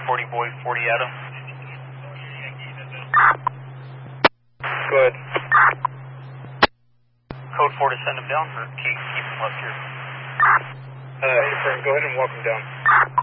40 boy, 40 Adam. Go ahead. Code 4 to send him down, or keep him left here? Affirm, go ahead and walk him down.